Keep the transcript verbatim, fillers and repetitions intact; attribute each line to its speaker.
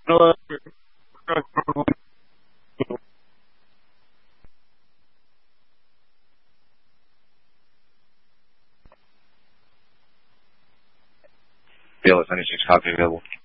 Speaker 1: 别我三六七叉给给我。